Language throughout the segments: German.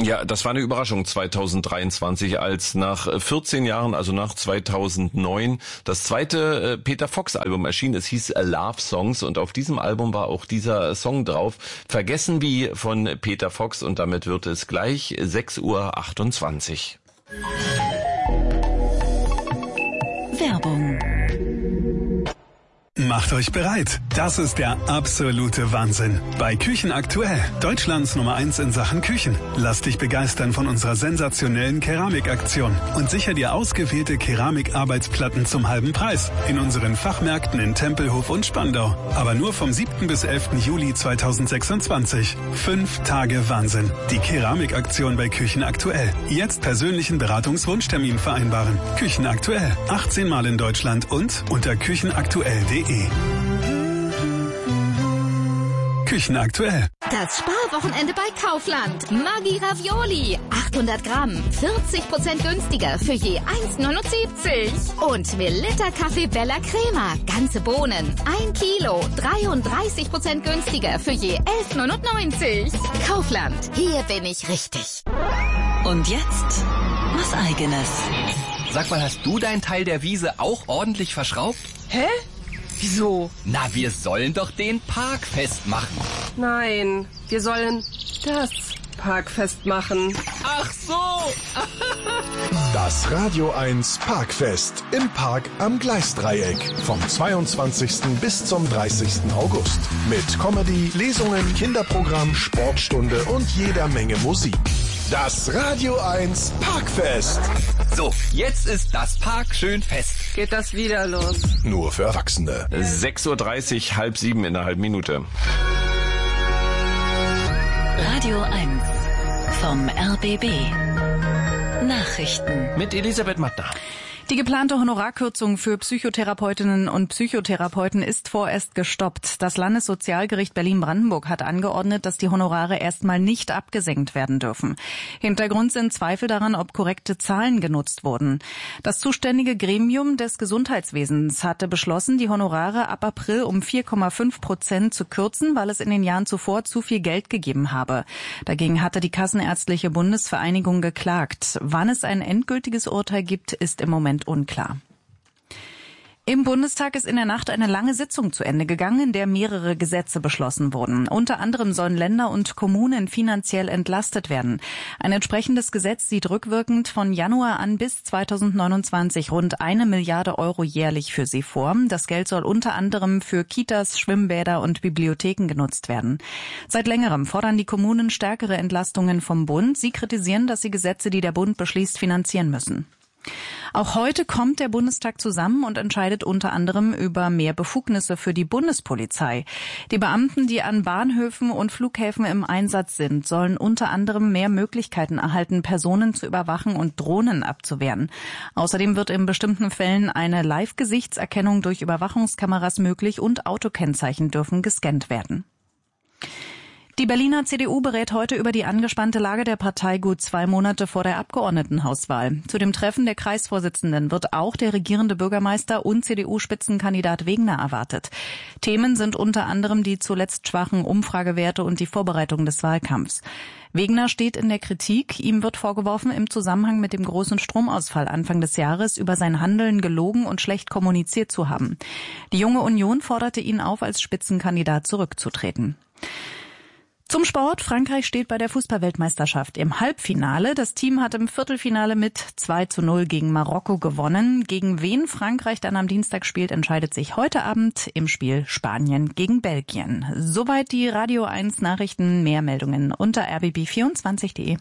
Ja, das war eine Überraschung 2023, als nach 14 Jahren, also nach 2009, das zweite Peter Fox Album erschien. Es hieß Love Songs und auf diesem Album war auch dieser Song drauf. Vergessen wie von Peter Fox, und damit wird es gleich 6:28 Uhr. Werbung. Macht euch bereit. Das ist der absolute Wahnsinn. Bei Küchen aktuell, Deutschlands Nummer 1 in Sachen Küchen. Lass dich begeistern von unserer sensationellen Keramikaktion und sicher dir ausgewählte Keramikarbeitsplatten zum halben Preis in unseren Fachmärkten in Tempelhof und Spandau. Aber nur vom 7. bis 11. Juli 2026. 5 Tage Wahnsinn. Die Keramikaktion bei Küchen aktuell. Jetzt persönlichen Beratungswunschtermin vereinbaren. Küchen aktuell. 18 Mal in Deutschland und unter küchenaktuell.de. Küchen aktuell. Das Sparwochenende bei Kaufland. Maggi Ravioli. 800 Gramm. 40% günstiger für je 1,79. Und Melitta Kaffee Bella Crema. Ganze Bohnen. 1 Kilo. 33% günstiger für je 11,99. Kaufland. Hier bin ich richtig. Und jetzt was Eigenes. Sag mal, hast du deinen Teil der Wiese auch ordentlich verschraubt? Hä? Wieso? Na, wir sollen doch den Park festmachen. Nein, wir sollen das Parkfest machen. Ach so! Das Radio 1 Parkfest im Park am Gleisdreieck vom 22. bis zum 30. August. Mit Comedy, Lesungen, Kinderprogramm, Sportstunde und jeder Menge Musik. Das Radio 1 Parkfest. So, jetzt ist das Park schön fest. Geht das wieder los? Nur für Erwachsene. 6:30 Uhr, 6:30 in einer halben Minute. Radio 1 vom RBB. Nachrichten Mit Elisabeth Mattner. Die geplante Honorarkürzung für Psychotherapeutinnen und Psychotherapeuten ist vorerst gestoppt. Das Landessozialgericht Berlin-Brandenburg hat angeordnet, dass die Honorare erstmal nicht abgesenkt werden dürfen. Hintergrund sind Zweifel daran, ob korrekte Zahlen genutzt wurden. Das zuständige Gremium des Gesundheitswesens hatte beschlossen, die Honorare ab April um 4,5% zu kürzen, weil es in den Jahren zuvor zu viel Geld gegeben habe. Dagegen hatte die Kassenärztliche Bundesvereinigung geklagt. Wann es ein endgültiges Urteil gibt, ist im Moment unklar. Im Bundestag ist in der Nacht eine lange Sitzung zu Ende gegangen, in der mehrere Gesetze beschlossen wurden. Unter anderem sollen Länder und Kommunen finanziell entlastet werden. Ein entsprechendes Gesetz sieht rückwirkend von Januar an bis 2029 rund 1 Milliarde Euro jährlich für sie vor. Das Geld soll unter anderem für Kitas, Schwimmbäder und Bibliotheken genutzt werden. Seit längerem fordern die Kommunen stärkere Entlastungen vom Bund. Sie kritisieren, dass sie Gesetze, die der Bund beschließt, finanzieren müssen. Auch heute kommt der Bundestag zusammen und entscheidet unter anderem über mehr Befugnisse für die Bundespolizei. Die Beamten, die an Bahnhöfen und Flughäfen im Einsatz sind, sollen unter anderem mehr Möglichkeiten erhalten, Personen zu überwachen und Drohnen abzuwehren. Außerdem wird in bestimmten Fällen eine Live-Gesichtserkennung durch Überwachungskameras möglich und Autokennzeichen dürfen gescannt werden. Die Berliner CDU berät heute über die angespannte Lage der Partei gut 2 Monate vor der Abgeordnetenhauswahl. Zu dem Treffen der Kreisvorsitzenden wird auch der regierende Bürgermeister und CDU-Spitzenkandidat Wegner erwartet. Themen sind unter anderem die zuletzt schwachen Umfragewerte und die Vorbereitung des Wahlkampfs. Wegner steht in der Kritik. Ihm wird vorgeworfen, im Zusammenhang mit dem großen Stromausfall Anfang des Jahres über sein Handeln gelogen und schlecht kommuniziert zu haben. Die Junge Union forderte ihn auf, als Spitzenkandidat zurückzutreten. Zum Sport. Frankreich steht bei der Fußballweltmeisterschaft im Halbfinale. Das Team hat im Viertelfinale mit 2:0 gegen Marokko gewonnen. Gegen wen Frankreich dann am Dienstag spielt, entscheidet sich heute Abend im Spiel Spanien gegen Belgien. Soweit die Radio 1 Nachrichten. Mehr Meldungen unter rbb24.de.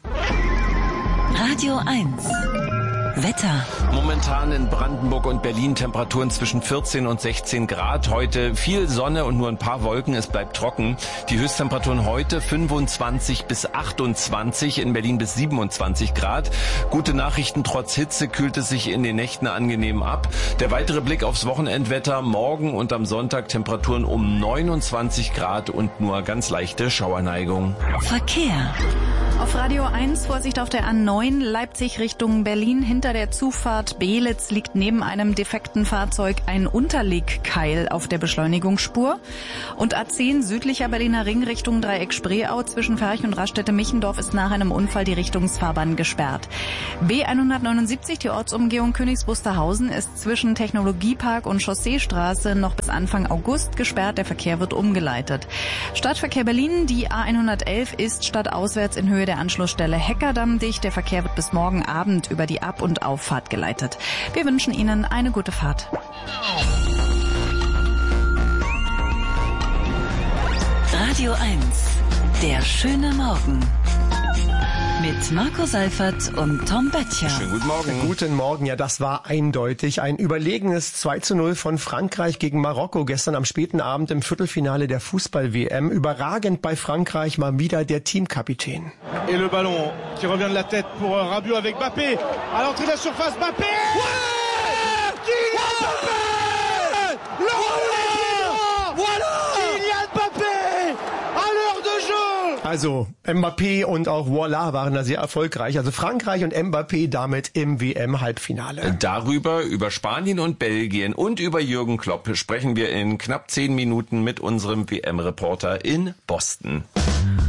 Radio 1 Wetter. Momentan in Brandenburg und Berlin Temperaturen zwischen 14 und 16 Grad. Heute viel Sonne und nur ein paar Wolken. Es bleibt trocken. Die Höchsttemperaturen heute 25 bis 28, in Berlin bis 27 Grad. Gute Nachrichten, trotz Hitze kühlt es sich in den Nächten angenehm ab. Der weitere Blick aufs Wochenendwetter. Morgen und am Sonntag Temperaturen um 29 Grad und nur ganz leichte Schauerneigung. Verkehr. Auf Radio 1 Vorsicht auf der A9 Leipzig Richtung Berlin. Hinter der Zufahrt Beelitz liegt neben einem defekten Fahrzeug ein Unterlegkeil auf der Beschleunigungsspur. Und A10 südlicher Berliner Ring Richtung Dreieck Spreeau zwischen Ferch und Raststätte-Michendorf ist nach einem Unfall die Richtungsfahrbahn gesperrt. B179, die Ortsumgehung Königs Wusterhausen, ist zwischen Technologiepark und Chausseestraße noch bis Anfang August gesperrt. Der Verkehr wird umgeleitet. Stadtverkehr Berlin, die A111 ist stadtauswärts in Höhe der Anschlussstelle Heckerdamm dicht. Der Verkehr wird bis morgen Abend über die Ab- und Auffahrt geleitet. Wir wünschen Ihnen eine gute Fahrt. Radio 1, der schöne Morgen. Mit Marco Seifert und Tom Böttcher. Schönen guten Morgen. Guten Morgen. Ja, das war eindeutig ein überlegenes 2:0 von Frankreich gegen Marokko gestern am späten Abend im Viertelfinale der Fußball-WM. Überragend bei Frankreich mal wieder der Teamkapitän. Et le ballon qui revient de la tête pour Rabiot avec Mbappé. À l'entrée de la surface, Mbappé! Ouais! Kylian Mbappé! Voilà! Kylian Mbappé! À l'heure de jeu! Also Mbappé und auch Voila waren da sehr erfolgreich. Also Frankreich und Mbappé damit im WM-Halbfinale. Darüber, über Spanien und Belgien und über Jürgen Klopp sprechen wir in knapp 10 Minuten mit unserem WM-Reporter in Boston.